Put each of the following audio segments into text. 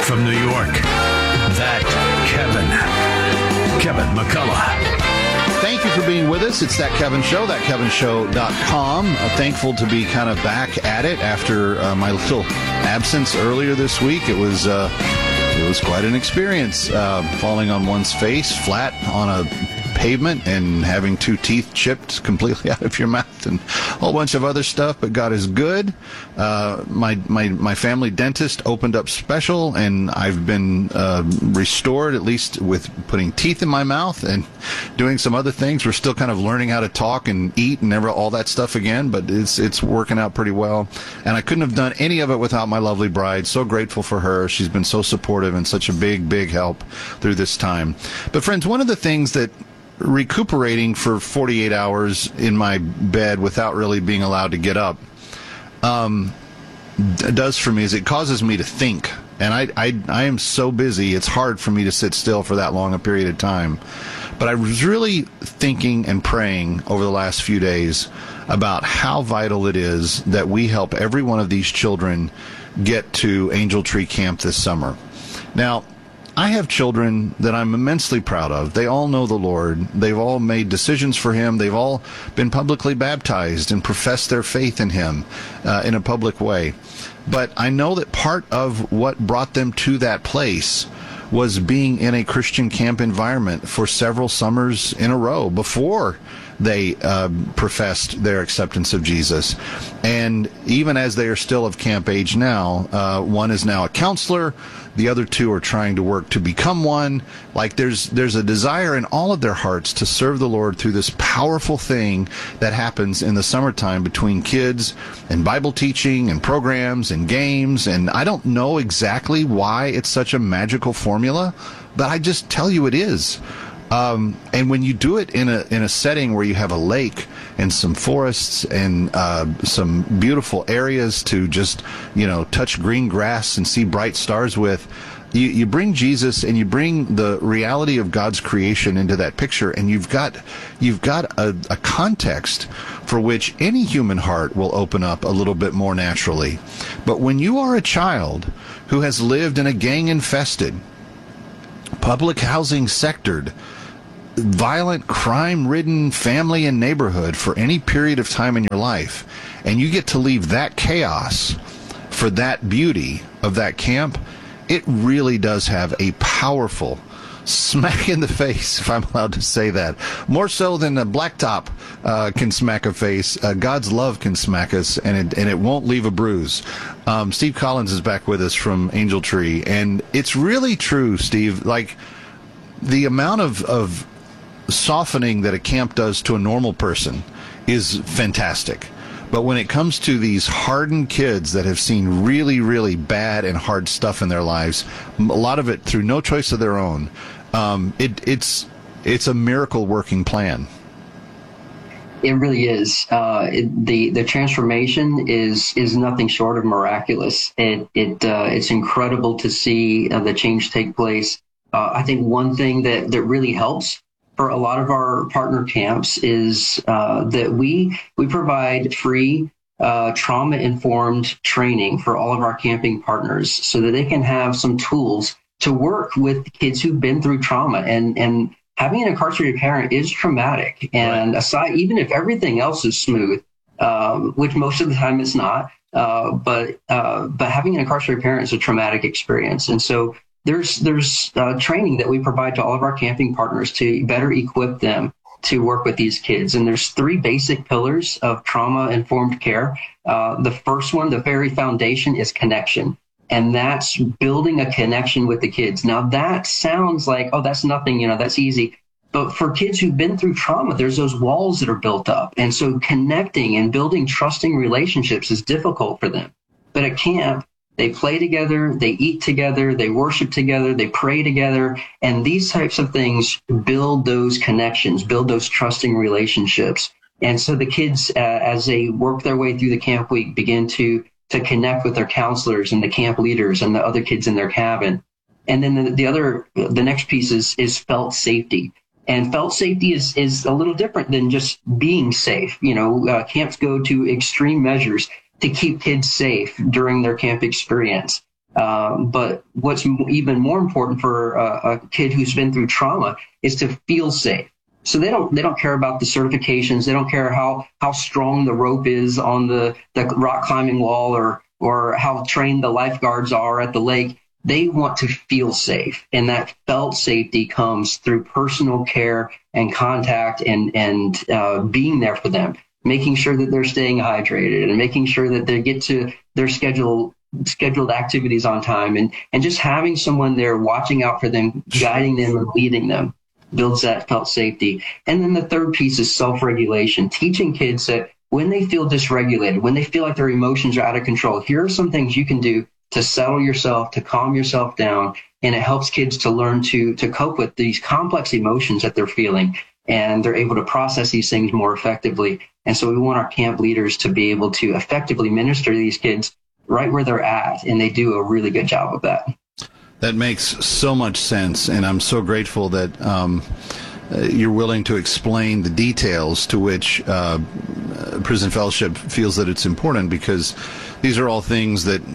From New York, that Kevin McCullough. Thank you for being with us. It's That Kevin Show, thatkevinshow.com. Thankful to be kind of back at it after my little absence earlier this week. It was quite an experience, falling on one's face flat on a pavement and having 2 teeth chipped completely out of your mouth and a whole bunch of other stuff. But God is good. My family dentist opened up special, and I've been restored, at least with putting teeth in my mouth and doing some other things. We're still kind of learning how to talk and eat and all that stuff again, but it's working out pretty well. And I couldn't have done any of it without my lovely bride. So grateful for her. She's been so supportive and such a big help through this time. But friends, one of the things that recuperating for 48 hours in my bed without really being allowed to get up does for me is it causes me to think. And I am so busy, it's hard for me to sit still for that long a period of time. But I was really thinking and praying over the last few days about how vital it is that we help every one of these children get to Angel Tree Camp this summer. Now, I have children that I'm immensely proud of. They all know the Lord. They've all made decisions for Him. They've all been publicly baptized and professed their faith in Him in a public way. But I know that part of what brought them to that place was being in a Christian camp environment for several summers in a row before they professed their acceptance of Jesus. And even as they are still of camp age now, one is now a counselor. The other 2 are trying to work to become one. Like there's a desire in all of their hearts to serve the Lord through this powerful thing that happens in the summertime between kids and Bible teaching and programs and games. And I don't know exactly why it's such a magical formula, but I just tell you it is. And when you do it in a setting where you have a lake and some forests and some beautiful areas to just, touch green grass and see bright stars with, you bring Jesus and you bring the reality of God's creation into that picture, and you've got a context for which any human heart will open up a little bit more naturally. But when you are a child who has lived in a gang-infested, public housing sectored, violent, crime-ridden family and neighborhood for any period of time in your life, and you get to leave that chaos for that beauty of that camp, it really does have a powerful smack in the face, if I'm allowed to say that. More so than a blacktop can smack a face, God's love can smack us, and it won't leave a bruise. Steve Collins is back with us from Angel Tree, and it's really true, Steve. Like, the amount of softening that a camp does to a normal person is fantastic. But when it comes to these hardened kids that have seen really, really bad and hard stuff in their lives, a lot of it through no choice of their own, it's a miracle working plan. It really is. The transformation is nothing short of miraculous. It's incredible to see the change take place. I think one thing that really helps for a lot of our partner camps is that we provide free trauma-informed training for all of our camping partners so that they can have some tools to work with kids who've been through trauma. And having an incarcerated parent is traumatic. And aside, even if everything else is smooth, which most of the time it's not, but having an incarcerated parent is a traumatic experience. And so there's training that we provide to all of our camping partners to better equip them to work with these kids. And there's 3 basic pillars of trauma-informed care. The first one, the very foundation, is connection. And that's building a connection with the kids. Now, that sounds like, oh, that's nothing, that's easy. But for kids who've been through trauma, there's those walls that are built up. And so connecting and building trusting relationships is difficult for them. But at camp, they play together, they eat together, they worship together, they pray together. And these types of things build those connections, build those trusting relationships. And so the kids, as they work their way through the camp week, begin to connect with their counselors and the camp leaders and the other kids in their cabin. And then the next piece is felt safety. And felt safety is a little different than just being safe. Camps go to extreme measures to keep kids safe during their camp experience. But what's even more important for a kid who's been through trauma is to feel safe. So they don't care about the certifications. They don't care how strong the rope is on the rock climbing wall or how trained the lifeguards are at the lake. They want to feel safe. And that felt safety comes through personal care and contact and being there for them, making sure that they're staying hydrated and making sure that they get to their scheduled activities on time and just having someone there watching out for them, guiding them and leading them builds that felt safety. And then the third piece is self-regulation, teaching kids that when they feel dysregulated, when they feel like their emotions are out of control, here are some things you can do to settle yourself, to calm yourself down. And it helps kids to learn to cope with these complex emotions that they're feeling. And they're able to process these things more effectively. And so we want our camp leaders to be able to effectively minister to these kids right where they're at. And they do a really good job of that. That makes so much sense, and I'm so grateful that you're willing to explain the details to which Prison Fellowship feels that it's important, because these are all things that,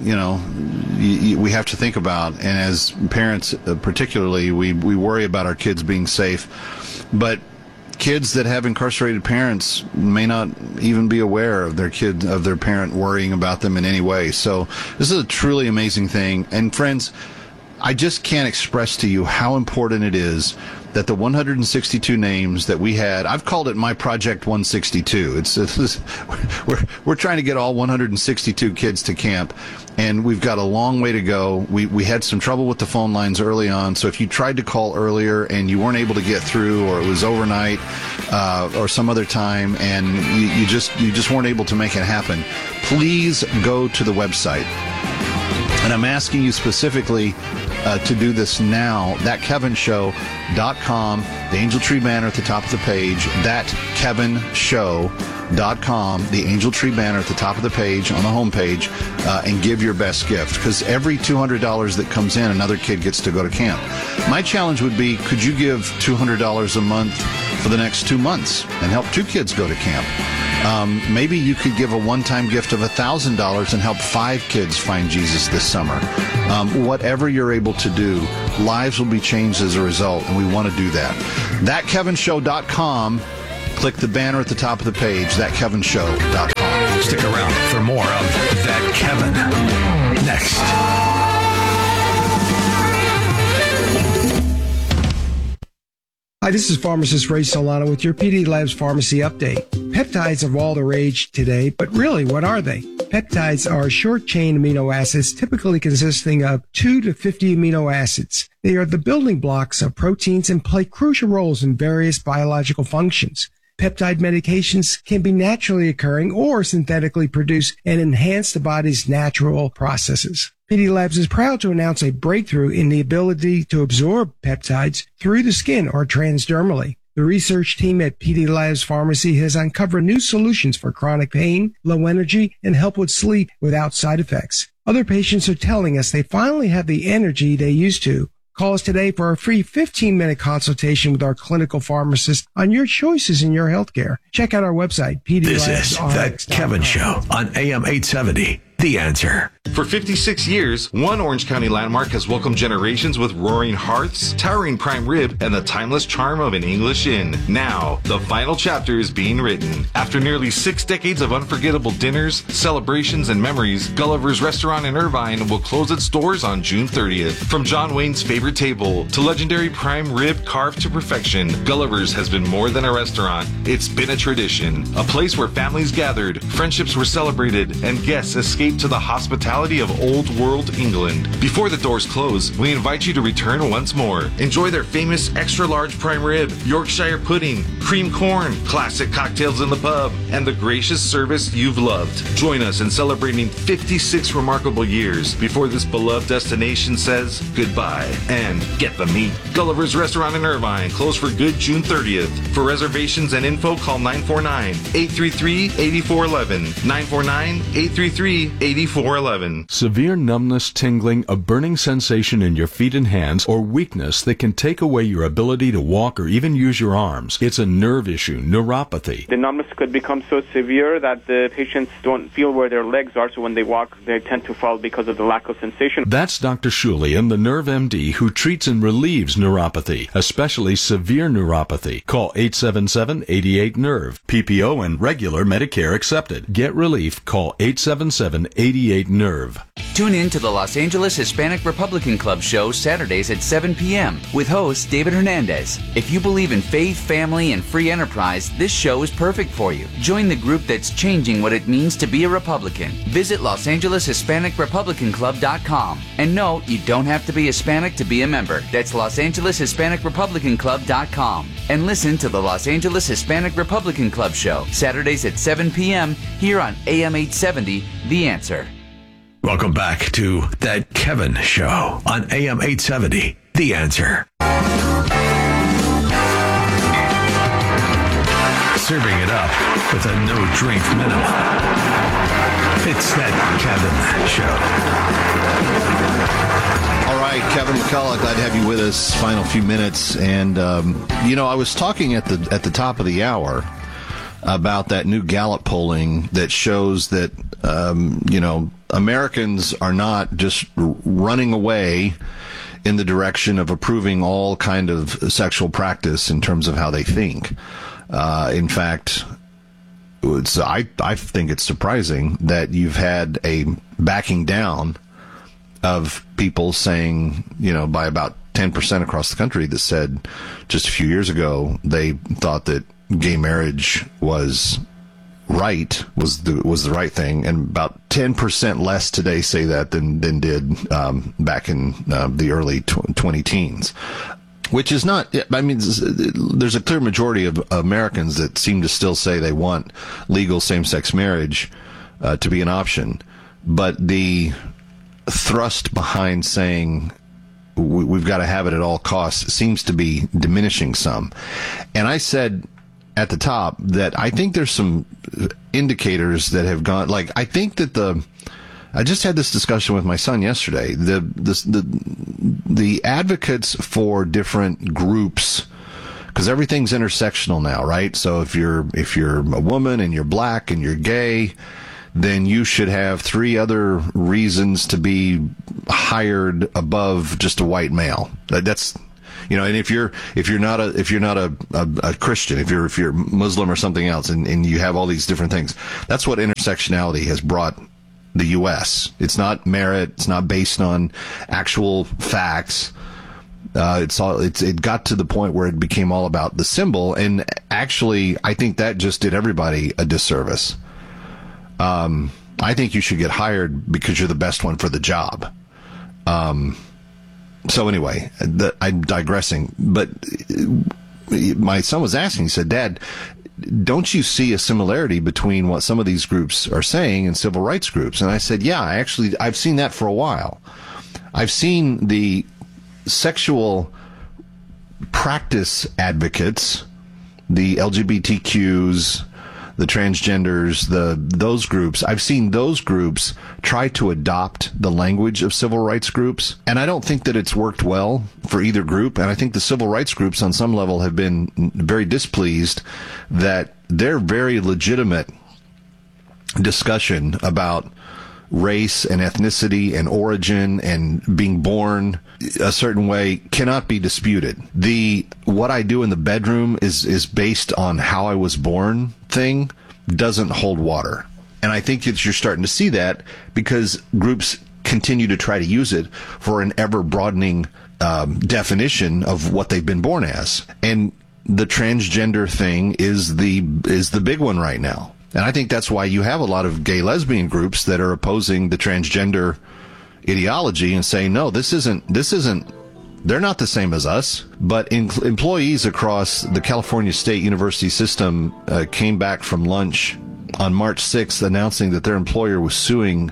we have to think about. And as parents, particularly, we worry about our kids being safe. But kids that have incarcerated parents may not even be aware of their parent worrying about them in any way. So this is a truly amazing thing. And friends, I just can't express to you how important it is that the 162 names that we had, I've called it my Project 162. We're trying to get all 162 kids to camp, and we've got a long way to go. We had some trouble with the phone lines early on, so if you tried to call earlier and you weren't able to get through, or it was overnight or some other time, and you just weren't able to make it happen, please go to the website. And I'm asking you specifically to do this now. ThatKevinShow.com, the Angel Tree banner at the top of the page. ThatKevinShow.com, the Angel Tree banner at the top of the page on the homepage, and give your best gift. Because every $200 that comes in, another kid gets to go to camp. My challenge would be, could you give $200 a month for the next 2 months and help 2 kids go to camp? Maybe you could give a one-time gift of $1,000 and help 5 kids find Jesus this summer. Whatever you're able to do, lives will be changed as a result, and we want to do that. ThatKevinShow.com. Click the banner at the top of the page, ThatKevinShow.com. Stick around for more of That Kevin next. Hi, this is pharmacist Ray Solano with your PD Labs Pharmacy Update. Peptides are all the rage today, but really, what are they? Peptides are short-chain amino acids typically consisting of 2 to 50 amino acids. They are the building blocks of proteins and play crucial roles in various biological functions. Peptide medications can be naturally occurring or synthetically produced and enhance the body's natural processes. PD Labs is proud to announce a breakthrough in the ability to absorb peptides through the skin or transdermally. The research team at PD Labs Pharmacy has uncovered new solutions for chronic pain, low energy, and help with sleep without side effects. Other patients are telling us they finally have the energy they used to. Call us today for a free 15-minute consultation with our clinical pharmacist on your choices in your healthcare. Check out our website, PDLabsRx.com. This is That Kevin Show on AM 870. The Answer. For 56 years, one Orange County landmark has welcomed generations with roaring hearths, towering prime rib, and the timeless charm of an English inn. Now, the final chapter is being written. After nearly 6 decades of unforgettable dinners, celebrations, and memories, Gulliver's Restaurant in Irvine will close its doors on June 30th. From John Wayne's favorite table to legendary prime rib carved to perfection, Gulliver's has been more than a restaurant. It's been a tradition, a place where families gathered, friendships were celebrated, and guests escaped to the hospitality of old world England. Before the doors close, we invite you to return once more. Enjoy their famous extra large prime rib, Yorkshire pudding, cream corn, classic cocktails in the pub, and the gracious service you've loved. Join us in celebrating 56 remarkable years before this beloved destination says goodbye. And get the meat. Gulliver's Restaurant in Irvine, closed for good June 30th. For reservations and info, call 949-833-8411. 949-833-8411. 888-8411. Severe numbness, tingling, a burning sensation in your feet and hands, or weakness that can take away your ability to walk or even use your arms. It's a nerve issue, neuropathy. The numbness could become so severe that the patients don't feel where their legs are, so when they walk, they tend to fall because of the lack of sensation. That's Dr. Shulian, the Nerve MD, who treats and relieves neuropathy, especially severe neuropathy. Call 877-88-NERVE. PPO and regular Medicare accepted. Get relief. Call 877-88-NERVE. Tune in to the Los Angeles Hispanic Republican Club show Saturdays at 7 p.m. with host David Hernandez. If you believe in faith, family, and free enterprise, this show is perfect for you. Join the group that's changing what it means to be a Republican. Visit LosAngelesHispanicRepublicanClub.com. And no, you don't have to be Hispanic to be a member. That's LosAngelesHispanicRepublicanClub.com. And listen to the Los Angeles Hispanic Republican Club show Saturdays at 7 p.m. here on AM 870, The Answer. Welcome back to That Kevin Show on AM 870, The Answer. Serving it up with a no-drink minimum. It's That Kevin Show. All right, Kevin McCullough, glad to have you with us. Final few minutes. And, I was talking at the top of the hour about that new Gallup polling that shows that, Americans are not just running away in the direction of approving all kind of sexual practice in terms of how they think. In fact, I think it's surprising that you've had a backing down of people saying, by about 10% across the country that said just a few years ago they thought that gay marriage was the right thing, and about 10% less today say that than did back in the early 20-teens. Which is not, there's a clear majority of Americans that seem to still say they want legal same-sex marriage to be an option. But the thrust behind saying we've got to have it at all costs seems to be diminishing some. And I said at the top that I think there's some indicators that have gone, I think that I just had this discussion with my son yesterday. The advocates for different groups, because everything's intersectional now, right? So if you're a woman and you're black and you're gay, then you should have 3 other reasons to be hired above just a white male. That's and if you're not a Christian, if you're Muslim or something else, and you have all these different things, that's what intersectionality has brought the U.S. It's not merit. It's not based on actual facts. It got to the point where it became all about the symbol, and actually, I think that just did everybody a disservice. I think you should get hired because you're the best one for the job. So anyway, I'm digressing, but my son was asking, he said, Dad, don't you see a similarity between what some of these groups are saying and civil rights groups? And I said, yeah, I've seen that for a while. I've seen the sexual practice advocates, the LGBTQs, the transgenders, those groups. I've seen those groups try to adopt the language of civil rights groups, and I don't think that it's worked well for either group. And I think the civil rights groups on some level have been very displeased that their very legitimate discussion about race and ethnicity and origin and being born a certain way cannot be disputed. What I do in the bedroom is based on how I was born thing doesn't hold water. And I think that you're starting to see that because groups continue to try to use it for an ever broadening definition of what they've been born as. And the transgender thing is the big one right now. And I think that's why you have a lot of gay lesbian groups that are opposing the transgender ideology and saying, no, this isn't, they're not the same as us. But employees across the California State University system came back from lunch on March 6th announcing that their employer was suing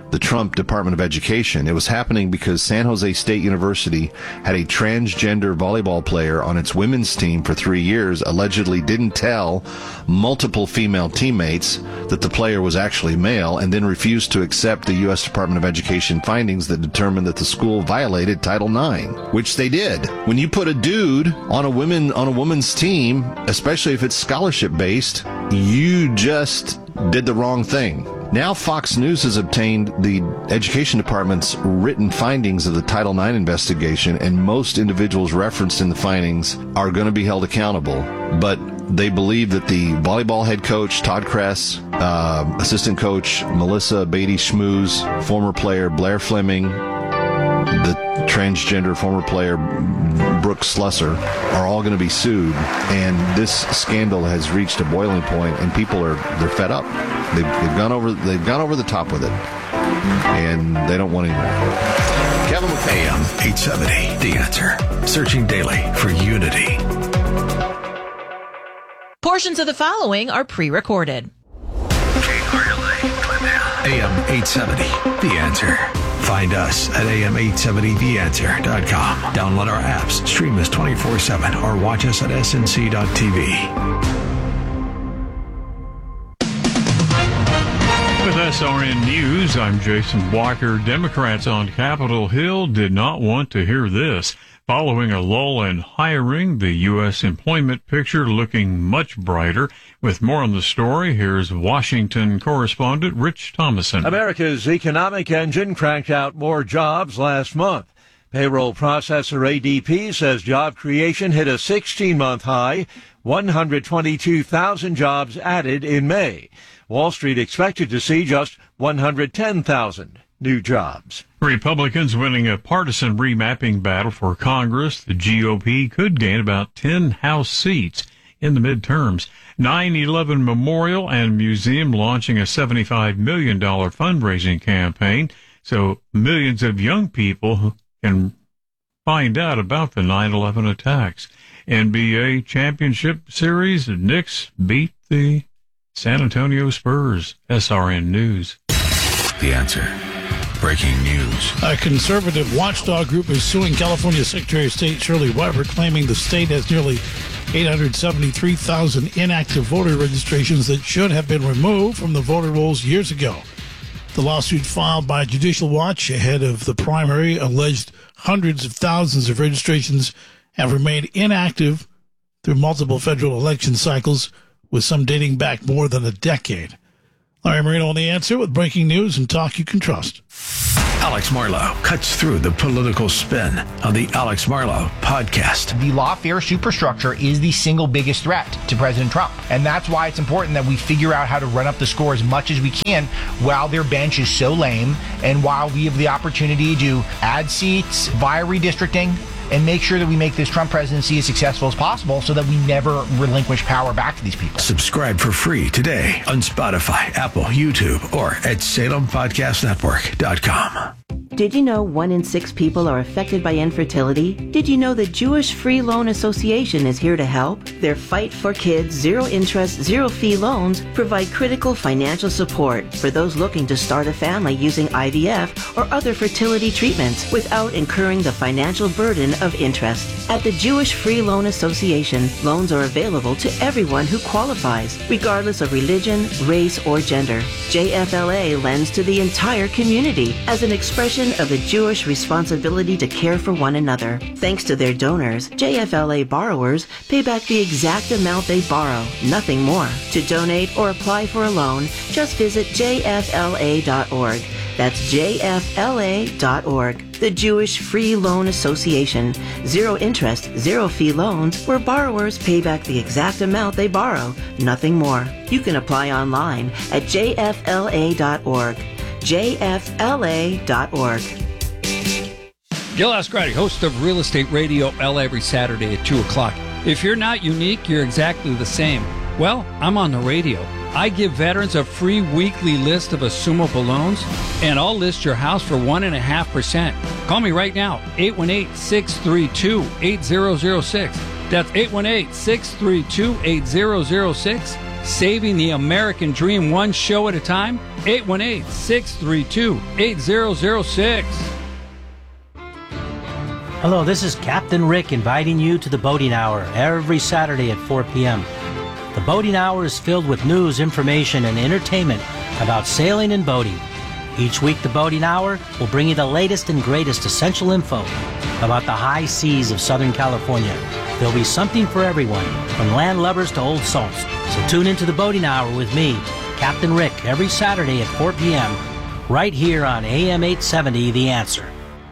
the Trump Department of Education. It was happening because San Jose State University had a transgender volleyball player on its women's team for 3 years, allegedly didn't tell multiple female teammates that the player was actually male, and then refused to accept the U.S. Department of Education findings that determined that the school violated Title IX, which they did. When you put a dude on a woman's team, especially if it's scholarship-based, you just did the wrong thing. Now Fox News has obtained the Education Department's written findings of the Title IX investigation, and most individuals referenced in the findings are going to be held accountable. But they believe that the volleyball head coach, Todd Kress, assistant coach, Melissa Beatty-Schmooze, former player Blair Fleming, the transgender former player Brooke Slusser, are all going to be sued. And this scandal has reached a boiling point, and people they're fed up. They've gone over the top with it, and they don't want any more. Kevin McCullough. AM 870, The Answer. Searching daily for unity. Portions of the following are pre-recorded. AM 870, The Answer. Find us at am870theanswer.com. Download our apps, stream us 24/7, or watch us at snc.tv. With SRN News, I'm Jason Walker. Democrats on Capitol Hill did not want to hear this. Following a lull in hiring, the U.S. employment picture looking much brighter. With more on the story, here's Washington correspondent Rich Thomason. America's economic engine cranked out more jobs last month. Payroll processor ADP says job creation hit a 16-month high, 122,000 jobs added in May. Wall Street expected to see just 110,000 new jobs. Republicans winning a partisan remapping battle for Congress. The GOP could gain about 10 House seats in the midterms. 9/11 Memorial and Museum launching a $75 million fundraising campaign so millions of young people can find out about the 9/11 attacks. NBA Championship Series, Knicks beat the San Antonio Spurs. SRN News. The Answer. Breaking news. A conservative watchdog group is suing California Secretary of State Shirley Weber, claiming the state has nearly 873,000 inactive voter registrations that should have been removed from the voter rolls years ago. The lawsuit filed by Judicial Watch ahead of the primary alleged hundreds of thousands of registrations have remained inactive through multiple federal election cycles, with some dating back more than a decade. Larry Marino on The Answer with breaking news and talk you can trust. Alex Marlow cuts through the political spin on the Alex Marlow podcast. The lawfare superstructure is the single biggest threat to President Trump. And that's why it's important that we figure out how to run up the score as much as we can while their bench is so lame, and while we have the opportunity to add seats via redistricting and make sure that we make this Trump presidency as successful as possible so that we never relinquish power back to these people. Subscribe for free today on Spotify, Apple, YouTube, or at SalemPodcastNetwork.com. Did you know 1 in 6 people are affected by infertility? Did you know the Jewish Free Loan Association is here to help? Their Fight for Kids zero interest, zero fee loans provide critical financial support for those looking to start a family using IVF or other fertility treatments without incurring the financial burden of interest. At the Jewish Free Loan Association, loans are available to everyone who qualifies, regardless of religion, race, or gender. JFLA lends to the entire community as an expression of the Jewish responsibility to care for one another. Thanks to their donors, JFLA borrowers pay back the exact amount they borrow, nothing more. To donate or apply for a loan, just visit jfla.org. That's jfla.org. The Jewish Free Loan Association. Zero interest, zero fee loans where borrowers pay back the exact amount they borrow, nothing more. You can apply online at jfla.org. jfla.org. Gil Ascarati, host of Real Estate Radio LA every Saturday at 2 o'clock. If you're not unique, you're exactly the same. Well, I'm on the radio. I give veterans a free weekly list of assumable loans, and I'll list your house for 1.5%. Call me right now, 818-632-8006. That's 818-632-8006. saving the American dream one show at a time. 818-632-8006. Hello, this is Captain Rick inviting you to the Boating Hour every Saturday at 4 p.m. The Boating Hour is filled with news, information, and entertainment about sailing and boating. Each week, the Boating Hour will bring you the latest and greatest essential info about the high seas of Southern California. There'll be something for everyone, from landlubbers to old salts. So tune into the Boating Hour with me, Captain Rick, every Saturday at 4 p.m., right here on AM 870, The Answer.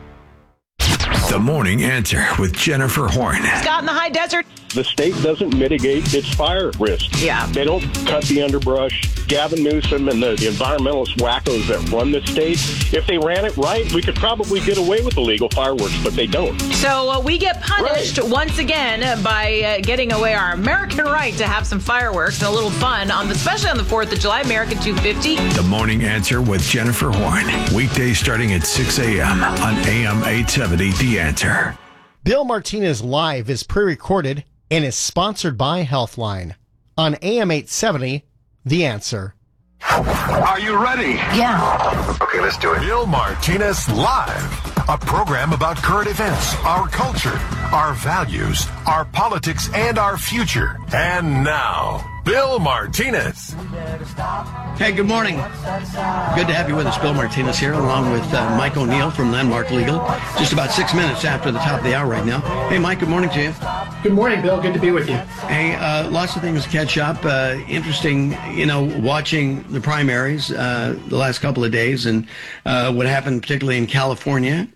The Morning Answer with Jennifer Horn. Scott in the high desert. The state doesn't mitigate its fire risk. Yeah. They don't cut the underbrush. Gavin Newsom and the environmentalist wackos that run the state, if they ran it right, we could probably get away with illegal fireworks, but they don't. So we get punished once again by getting away our American right to have some fireworks and a little fun, especially on the 4th of July, American 250. The Morning Answer with Jennifer Horn. Weekdays starting at 6 a.m. on AM 870, The Answer. Bill Martinez Live is pre-recorded and is sponsored by Healthline. On AM 870, The Answer. Are you ready? Yeah. Okay, let's do it. Bill Martinez Live, a program about current events, our culture, our values, our politics, and our future. And now, Bill Martinez. Hey, good morning. Good to have you with us. Bill Martinez here, along with Mike O'Neill from Landmark Legal. Just about 6 minutes after the top of the hour right now. Hey, Mike, good morning to you. Good morning, Bill. Good to be with you. Hey, lots of things to catch up. Interesting, watching the primaries the last couple of days and what happened particularly in California,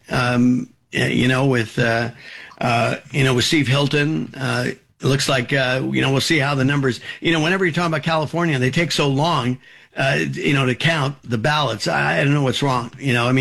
with Steve Hilton. It looks like, we'll see how the numbers, whenever you're talking about California, they take so long, to count the ballots. I don't know what's wrong.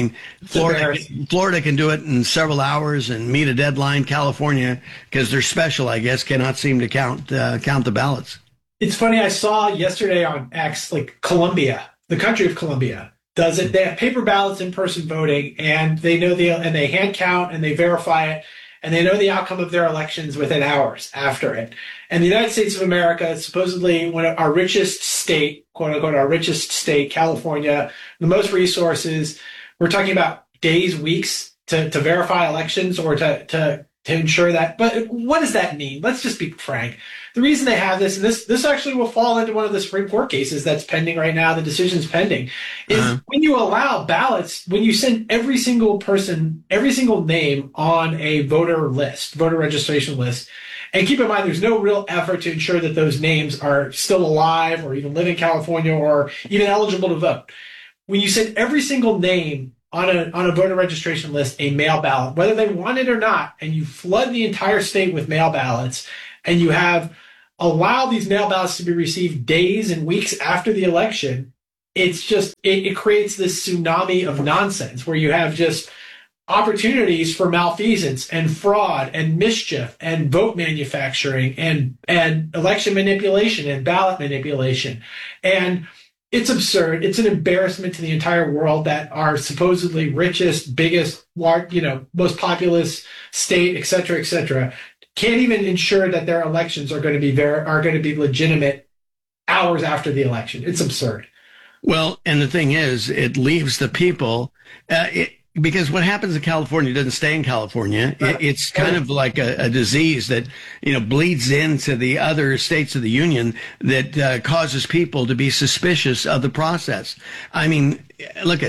Florida can do it in several hours and meet a deadline. California, because they're special, I guess, cannot seem to count the ballots. It's funny. I saw yesterday on X, Colombia, the country of Colombia, does it. They have paper ballots, in-person voting, and they know and they hand count and they verify it. And they know the outcome of their elections within hours after it. And the United States of America is supposedly our richest state, quote unquote, our richest state, California, the most resources. We're talking about days, weeks to verify elections or to ensure that. But what does that mean? Let's just be frank. The reason they have this, and this actually will fall into one of the Supreme Court cases that's pending right now, the decision's pending, is when you allow ballots, when you send every single person, every single name on a voter registration list, and keep in mind there's no real effort to ensure that those names are still alive or even live in California or even eligible to vote. When you send every single name on a voter registration list, a mail ballot, whether they want it or not, and you flood the entire state with mail ballots, and you allow these mail ballots to be received days and weeks after the election, it's just, it creates this tsunami of nonsense where you have just opportunities for malfeasance and fraud and mischief and vote manufacturing and election manipulation and ballot manipulation. And it's absurd. It's an embarrassment to the entire world that our supposedly richest, biggest, most populous state, et cetera, can't even ensure that their elections are going to be legitimate hours after the election. It's absurd. Well, and the thing is, it leaves the people, because what happens in California doesn't stay in California. It's kind of like a disease that, bleeds into the other states of the union that causes people to be suspicious of the process. I mean, look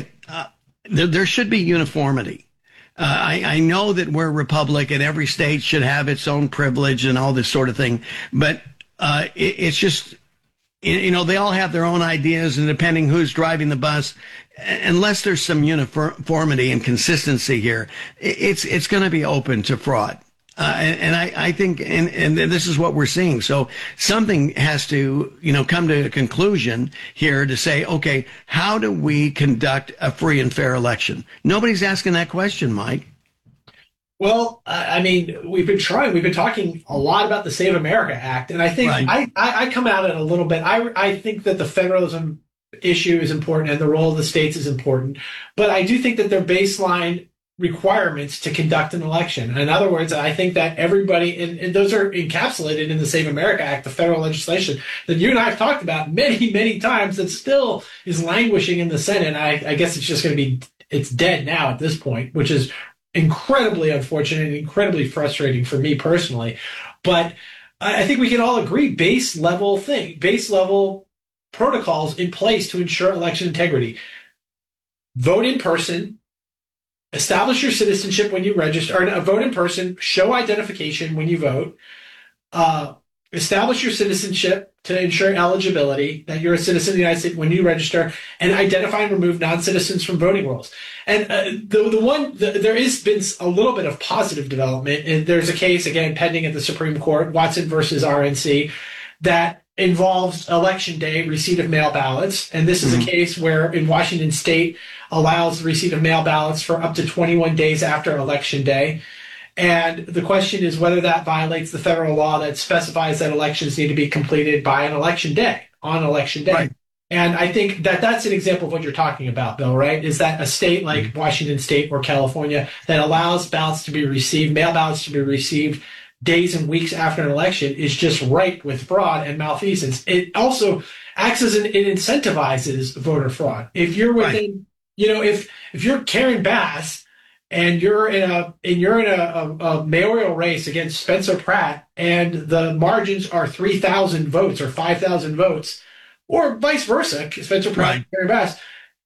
there should be uniformity. I know that we're a republic and every state should have its own privilege and all this sort of thing, but it's just, they all have their own ideas, and depending who's driving the bus, unless there's some uniformity and consistency here, it's going to be open to fraud. And I think, and this is what we're seeing. So something has to, come to a conclusion here to say, okay, how do we conduct a free and fair election? Nobody's asking that question, Mike. Well, I mean, we've been talking a lot about the Save America Act. And I think I come at it a little bit. I think that the federalism issue is important and the role of the states is important. But I do think that their baseline requirements to conduct an election. In other words, I think that everybody, and those are encapsulated in the Save America Act, the federal legislation that you and I have talked about many, many times, that still is languishing in the Senate. I guess it's just going to be, it's dead now at this point, which is incredibly unfortunate and incredibly frustrating for me personally. But I think we can all agree base level protocols in place to ensure election integrity. Vote in person. Establish your citizenship when you register, or vote in person, show identification when you vote, establish your citizenship to ensure eligibility, that you're a citizen of the United States when you register, and identify and remove non-citizens from voting rolls. And there has been a little bit of positive development, and there's a case, again, pending at the Supreme Court, Watson versus RNC, that involves election day receipt of mail ballots. And this is a case where in Washington state allows the receipt of mail ballots for up to 21 days after election day. And the question is whether that violates the federal law that specifies that elections need to be completed by an election day, on election day. Right. And I think that that's an example of what you're talking about, Bill, right? Is that a state like Washington state or California that allows ballots to be received, mail ballots to be received days and weeks after an election is just ripe with fraud and malfeasance. It also acts as it incentivizes voter fraud. If you're within, if you're Karen Bass and you're in a mayoral race against Spencer Pratt and the margins are 3,000 votes or 5,000 votes, or vice versa, Spencer Pratt and Karen Bass,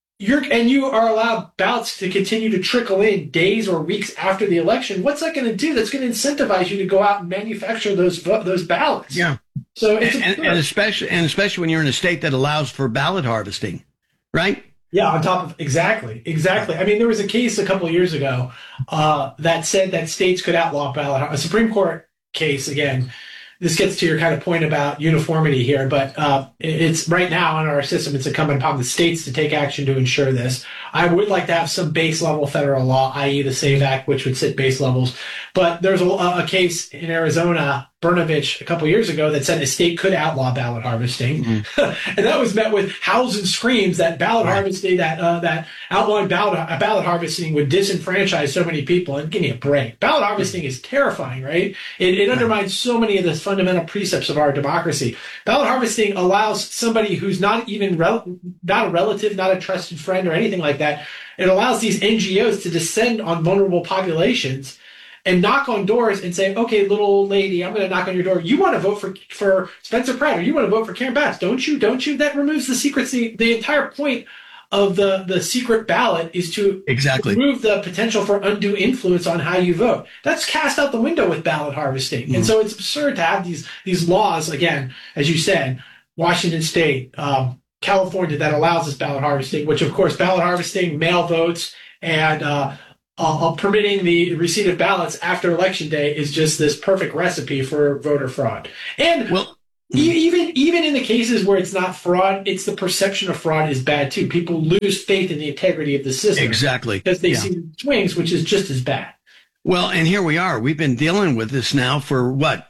you are allowed ballots to continue to trickle in days or weeks after the election. What's that going to do? That's going to incentivize you to go out and manufacture those ballots. Yeah. So it's especially when you're in a state that allows for ballot harvesting, right? Yeah. On top of exactly. I mean, there was a case a couple of years ago that said that states could outlaw ballot. A Supreme Court case again. This gets to your kind of point about uniformity here, but it's right now in our system, it's incumbent upon the states to take action to ensure this. I would like to have some base level federal law, i.e. the SAVE Act, which would set base levels. But there's a case in Arizona, Brnovich, a couple of years ago that said a state could outlaw ballot harvesting. And that was met with howls and screams that ballot harvesting, that outlawing ballot harvesting would disenfranchise so many people. And give me a break. Ballot harvesting is terrifying, right? It undermines so many of the fundamental precepts of our democracy. Ballot harvesting allows somebody who's not even not a relative, not a trusted friend or anything like that. It allows these NGOs to descend on vulnerable populations and knock on doors and say, okay, little old lady, I'm going to knock on your door. You want to vote for Spencer Pratt, or you want to vote for Karen Bass, don't you? That removes the secrecy. The entire point of the secret ballot is to remove the potential for undue influence on how you vote. That's cast out the window with ballot harvesting. And so it's absurd to have these laws, again, as you said, Washington State, California, that allows this ballot harvesting, which of course ballot harvesting, mail votes, and permitting the receipt of ballots after election day is just this perfect recipe for voter fraud. And even in the cases where it's not fraud, it's the perception of fraud is bad too. People lose faith in the integrity of the system. Exactly. Because they see swings, which is just as bad. Well, and here we are. We've been dealing with this now for what?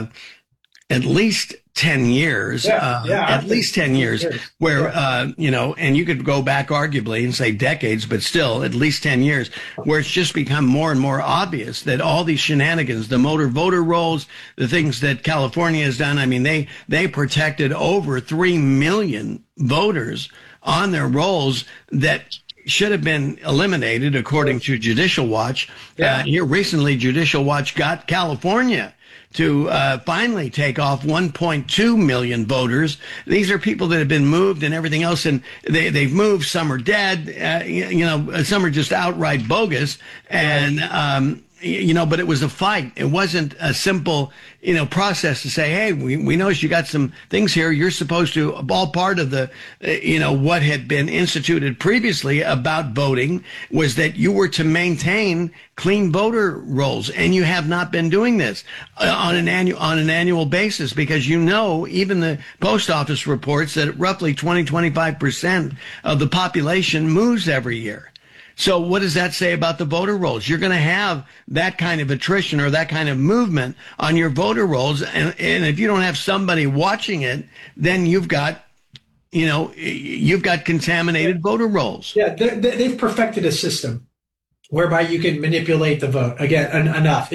At least 10 years, at least 10 years where, and you could go back arguably and say decades, but still at least 10 years where it's just become more and more obvious that all these shenanigans, the motor voter rolls, the things that California has done. I mean, they protected over 3 million voters on their rolls that should have been eliminated according to Judicial Watch. Here recently, Judicial Watch got California to finally take off 1.2 million voters. These are people that have been moved and everything else, and they've moved. Some are dead, some are just outright bogus, and but it was a fight. It wasn't a simple, process to say, hey, we noticed you got some things here. You're supposed to, all part of the, what had been instituted previously about voting was that you were to maintain clean voter rolls, and you have not been doing this on an annual basis, because even the post office reports that roughly 25% of the population moves every year. So what does that say about the voter rolls? You're going to have that kind of attrition or that kind of movement on your voter rolls. And if you don't have somebody watching it, then you've got contaminated voter rolls. Yeah, they've perfected a system whereby you can manipulate the vote. Again, enough.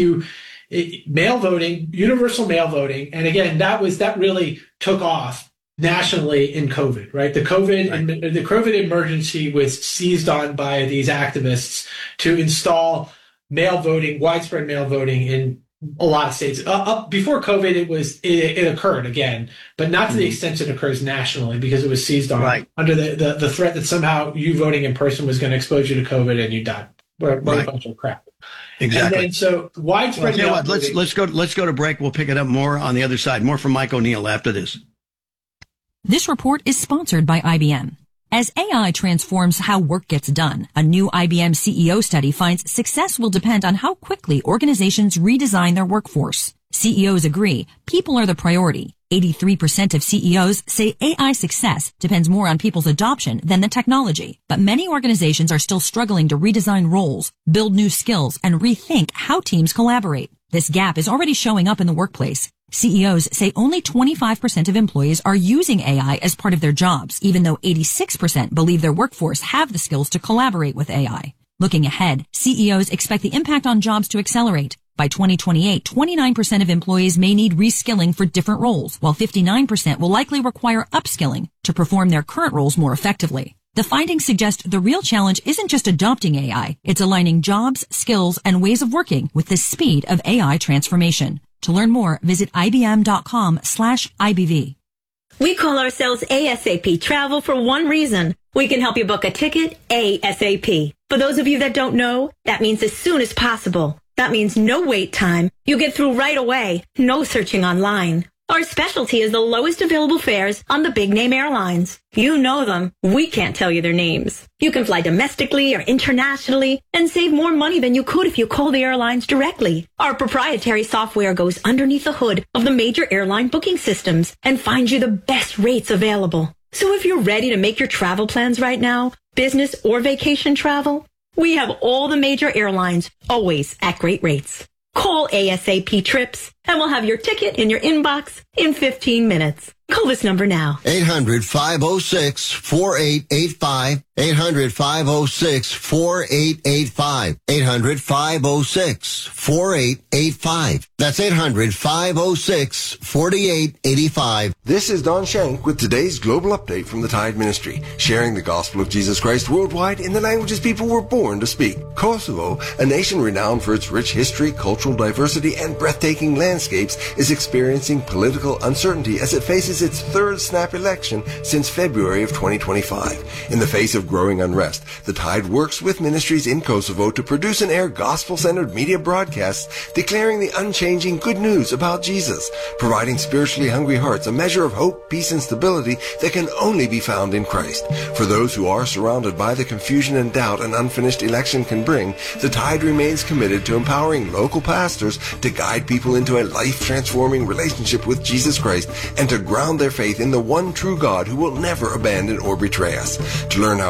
Mail voting, universal mail voting, and again, that really took off nationally in COVID, right? The COVID emergency was seized on by these activists to install mail voting, widespread mail voting in a lot of states. Before COVID, it occurred again, but not to the extent it occurs nationally, because it was seized on under the threat that somehow you voting in person was going to expose you to COVID and you died. What a bunch of crap. Exactly. And then, so widespread. Well, let's go to break. We'll pick it up more on the other side. More from Mike O'Neill after this. This report is sponsored by IBM. As AI transforms how work gets done, a new IBM CEO study finds success will depend on how quickly organizations redesign their workforce. CEOs agree people are the priority. 83% of CEOs say AI success depends more on people's adoption than the technology. But many organizations are still struggling to redesign roles, build new skills, and rethink how teams collaborate. This gap is already showing up in the workplace. CEOs say only 25% of employees are using AI as part of their jobs, even though 86% believe their workforce have the skills to collaborate with AI. Looking ahead, CEOs expect the impact on jobs to accelerate. By 2028, 29% of employees may need reskilling for different roles, while 59% will likely require upskilling to perform their current roles more effectively. The findings suggest the real challenge isn't just adopting AI, it's aligning jobs, skills, and ways of working with the speed of AI transformation. To learn more, visit ibm.com/IBV. We call ourselves ASAP Travel for one reason. We can help you book a ticket ASAP. For those of you that don't know, that means as soon as possible. That means no wait time. You get through right away. No searching online. Our specialty is the lowest available fares on the big name airlines. You know them. We can't tell you their names. You can fly domestically or internationally and save more money than you could if you call the airlines directly. Our proprietary software goes underneath the hood of the major airline booking systems and finds you the best rates available. So if you're ready to make your travel plans right now, business or vacation travel, we have all the major airlines, always at great rates. Call ASAP Trips, and we'll have your ticket in your inbox in 15 minutes. Call this number now. 800-506-4885. 800-506-4885. 800-506-4885. That's 800-506-4885. This is Don Shank with today's Global Update from the Tide Ministry, sharing the gospel of Jesus Christ worldwide in the languages people were born to speak. Kosovo, a nation renowned for its rich history, cultural diversity, and breathtaking landscapes, is experiencing political uncertainty as it faces its third snap election since February of 2025. In the face of growing unrest, the Tide works with ministries in Kosovo to produce and air gospel-centered media broadcasts declaring the unchanging good news about Jesus, providing spiritually hungry hearts a measure of hope, peace, and stability that can only be found in Christ. For those who are surrounded by the confusion and doubt an unfinished election can bring, the Tide remains committed to empowering local pastors to guide people into a life-transforming relationship with Jesus Christ and to ground their faith in the one true God who will never abandon or betray us. To learn how